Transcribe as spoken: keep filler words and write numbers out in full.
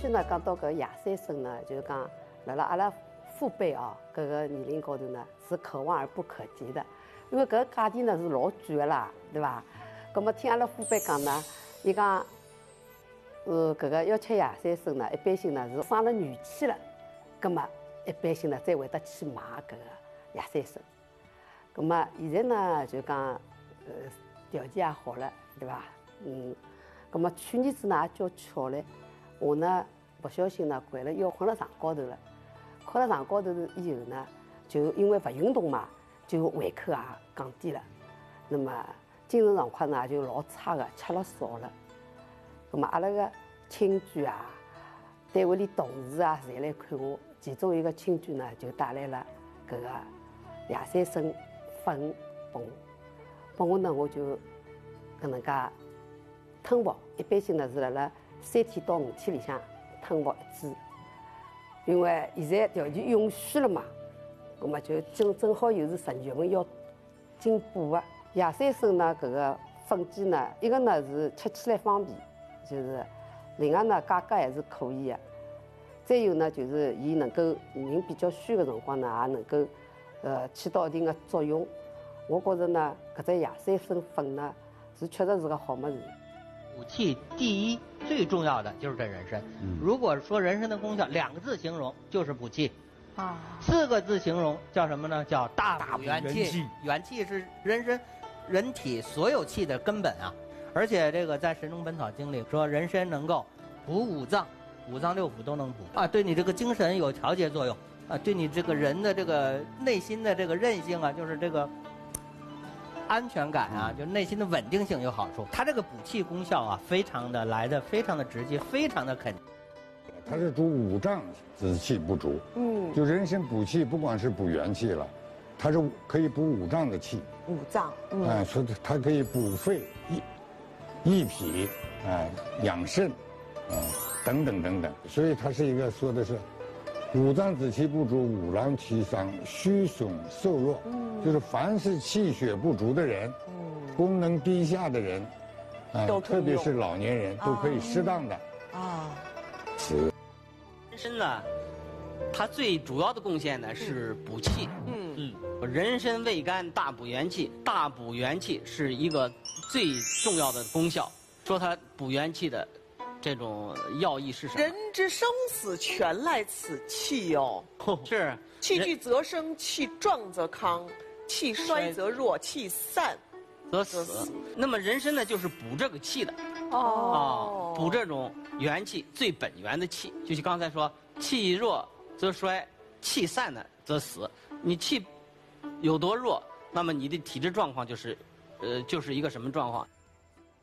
许呢，讲到搿亚三生呢，就是讲辣辣阿拉父辈哦，搿个年龄高头呢，是可望而不可及的，因为搿个价钿呢是老贵的啦，对伐？葛么听阿拉父辈讲呢，伊讲，呃，搿个要吃亚三生呢，一般性呢是生了女婿了，葛么一般性呢才会得去买搿个亚三生。葛么现在呢就讲，呃，条件也好了，对伐？嗯，葛么去年子呢也叫巧了，我呢不小心呢掼了腰困辣床高头了，困辣床高头以后呢，就因为不运动嘛，就胃口也降低了，那么精神状况呢就老差的，吃了少了。葛么阿拉个亲眷啊，单位里同事啊，侪来看我，其中一个亲眷呢就带来了搿个亚三生粉拨我，拨我呢我就搿能介吞服，一般性呢是辣辣三天到五天里向吞服一支，因为现在条件允许了嘛，葛么就正正好又是十二月份要进补的亚三生呢，搿个粉剂呢，一个呢是吃起来方便，就是另外呢价格还是可以的，再有呢就是伊能够人比较虚的辰光呢，也能够呃起到一定的作用。我觉着呢，搿只亚三生粉呢是确实是个好物事。 补气第一最重要的就是这人参。嗯、如果说人参的功效两个字形容就是补气，啊，四个字形容叫什么呢？叫大补元气。元气是人参人体所有气的根本啊！而且这个在《神农本草经》里说，人参能够补五脏，五脏六腑都能补啊，对你这个精神有调节作用啊，对你这个人的这个内心的这个韧性啊，就是这个安全感啊，就内心的稳定性有好处。它这个补气功效啊，非常的来的非常的直接，非常的肯定。 它是主五脏之气不足，嗯，就人参补气，不光是补元气了，它是可以补五脏的气。 五脏，嗯， 哎，说它可以补肺、益益脾，哎，养肾，啊，等等等等。所以它是一个说的是五脏之气不足，五脏气伤，虚损瘦弱。嗯，就是凡是气血不足的人，嗯，功能低下的人，啊，特别是老年人，都可以适当的啊吃。 人参呢，它最主要的贡献呢是补气。嗯嗯，人参味甘，大补元气，大补元气是一个最重要的功效。说它补元气的这种要义是什么？ 人之生死全赖此气哟。 是， 气聚则生，气壮则康，气衰则弱，气散则死。那么人参呢，就是补这个气的。哦，补这种元气最本源的气，就是刚才说，气弱则衰，气散呢则死。你气有多弱，那么你的体质状况就是，呃，就是一个什么状况？